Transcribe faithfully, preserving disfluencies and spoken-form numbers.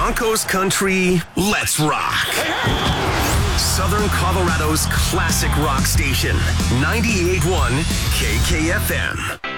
Broncos country, let's rock. Southern Colorado's classic rock station, ninety-eight point one K K F M.